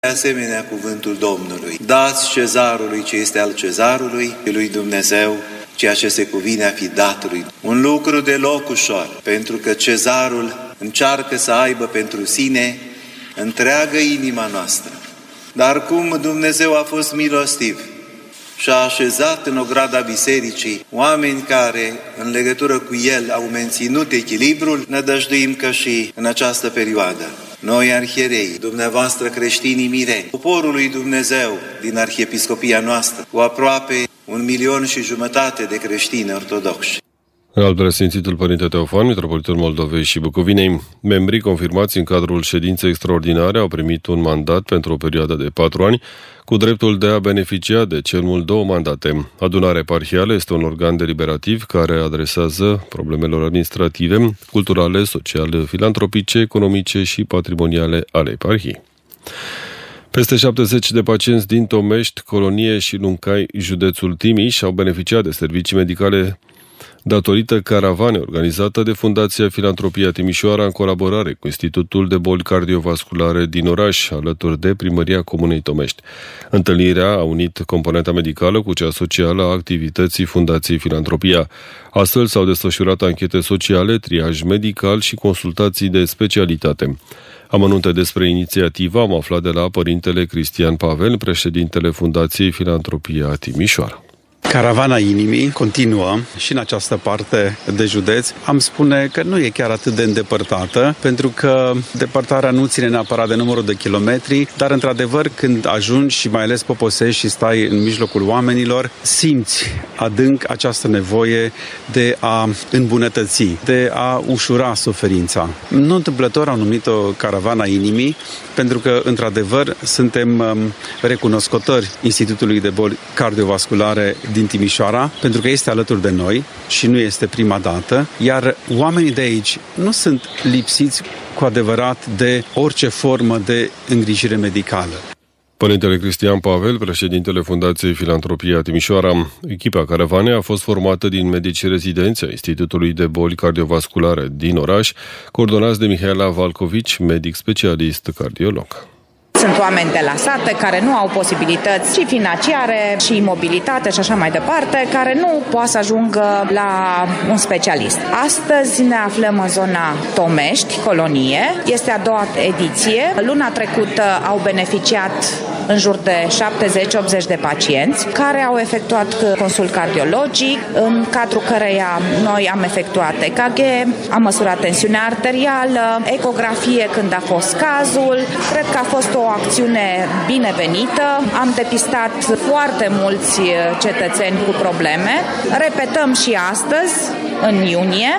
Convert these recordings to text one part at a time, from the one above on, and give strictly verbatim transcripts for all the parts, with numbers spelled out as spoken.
De asemenea, cuvântul Domnului: dați cezarului ce este al cezarului, lui Dumnezeu ceea ce se cuvine a fi dat lui. Un lucru deloc ușor, pentru că cezarul încearcă să aibă pentru sine întreagă inima noastră. Dar cum Dumnezeu a fost milostiv și a așezat în ograda bisericii oameni care, în legătură cu El, au menținut echilibrul, nădăjduim că și în această perioadă noi, arhierei, dumneavoastră creștinii mireni, poporul lui Dumnezeu din arhiepiscopia noastră, cu aproape un milion și jumătate de creștini ortodoxi. În al preasfințitul Părinte Teofan, Mitropolitul Moldovei și Bucovinei, membrii confirmați în cadrul ședinței extraordinare au primit un mandat pentru o perioadă de patru ani, cu dreptul de a beneficia de cel mult două mandate. Adunarea eparhială este un organ deliberativ care adresează problemelor administrative, culturale, sociale, filantropice, economice și patrimoniale ale eparhiei. Peste șaptezeci de pacienți din Tomești, Colonie și Luncai, județul Timiș, au beneficiat de servicii medicale datorită caravane organizată de Fundația Filantropia Timișoara în colaborare cu Institutul de Boli Cardiovasculare din oraș, alături de Primăria Comunei Tomești. Întâlnirea a unit componenta medicală cu cea socială a activității Fundației Filantropia. Astfel s-au desfășurat anchete sociale, triaj medical și consultații de specialitate. Amănunte despre inițiativă am aflat de la părintele Cristian Pavel, președintele Fundației Filantropia Timișoara. Caravana inimii continuă și în această parte de județ. Am spune că nu e chiar atât de îndepărtată, pentru că depărtarea nu ține neapărat de numărul de kilometri, dar într-adevăr când ajungi și mai ales poposești și stai în mijlocul oamenilor, simți adânc această nevoie de a îmbunătăți, de a ușura suferința. Nu întâmplător au numit-o Caravana inimii, pentru că într-adevăr suntem recunoscători Institutului de Boli Cardiovasculare din Timișoara, pentru că este alături de noi și nu este prima dată, iar oamenii de aici nu sunt lipsiți cu adevărat de orice formă de îngrijire medicală. Părintele Cristian Pavel, președintele Fundației Filantropia Timișoara, echipa caravanei a fost formată din medici rezidenți a Institutului de Boli Cardiovasculare din oraș, coordonați de Mihaela Valcovici, medic specialist cardiolog. Sunt oameni de la sate care nu au posibilități și financiare și mobilitate și așa mai departe, care nu pot să ajungă la un specialist. Astăzi ne aflăm în zona Tomești, Colonie. Este a doua ediție. Luna trecută au beneficiat în jur de șaptezeci optzeci de pacienți care au efectuat consult cardiologic, în cadrul căreia noi am efectuat E K G, am măsurat tensiunea arterială, ecografie când a fost cazul. Cred că a fost o acțiune binevenită. Am depistat foarte mulți cetățeni cu probleme. Repetăm și astăzi, în iunie.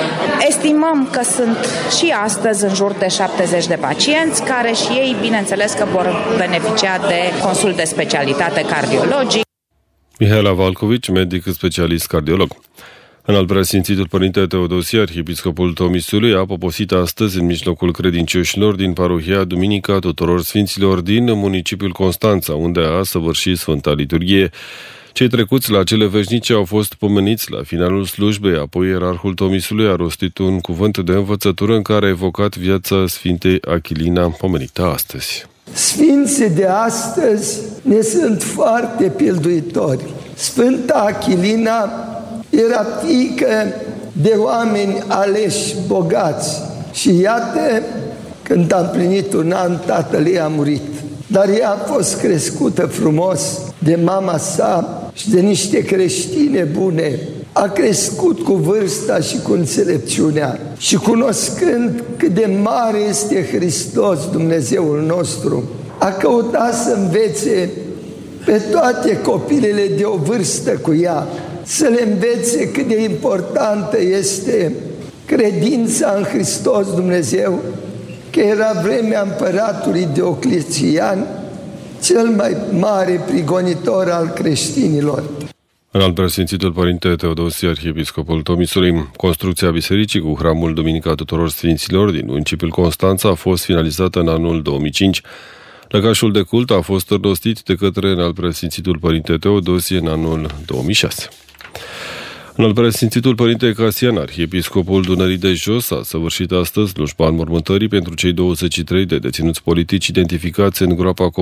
Estimăm că sunt și astăzi în jur de șaptezeci de pacienți care și ei, bineînțeles că vor beneficia de consult de specialitate cardiologic. Mihaela Valcovici, medic specialist cardiolog. În al preasfințitul Părinte Teodosie, arhiepiscopul Tomisului, a poposit astăzi în mijlocul credincioșilor din parohia Duminica Tuturor Sfinților din municipiul Constanța, unde a săvârșit Sfânta Liturghie. Cei trecuți la cele veșnice au fost pomeniți la finalul slujbei, apoi ierarhul Tomisului a rostit un cuvânt de învățătură în care a evocat viața Sfintei Achilina, pomenită astăzi. Sfinții de astăzi ne sunt foarte pilduitori. Sfânta Achilina era fiică de oameni aleși, bogați. Și iată, când a împlinit un an, tatăl ei a murit. Dar ea a fost crescută frumos de mama sa și de niște creștine bune. A crescut cu vârsta și cu înțelepciunea și cunoscând cât de mare este Hristos, Dumnezeul nostru, a căutat să învețe pe toate copilele de o vârstă cu ea, să le învețe cât de importantă este credința în Hristos Dumnezeu, că era vremea împăratului Diocletian, cel mai mare prigonitor al creștinilor. În al preasfințitul Părinte Teodosie, arhiepiscopul Tomisului, construcția bisericii cu hramul Duminica Tuturor Sfinților din municipiul Constanța a fost finalizată în anul două mii cinci. Lăcașul de cult a fost rostit de către în al preasfințitul Părinte Teodosie în anul două mii șase. În preasfințitul Părinte Casian, arhiepiscopul Dunării de Jos, a săvârșit astăzi slujba înmormântării pentru cei douăzeci și trei de deținuți politici identificați în groapa